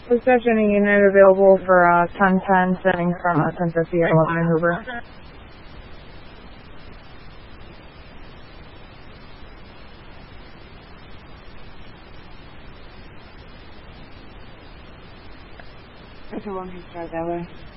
Reception unit available for 1010, sending from 1050 at 11 in Hoover. It's a one-piece drive that way.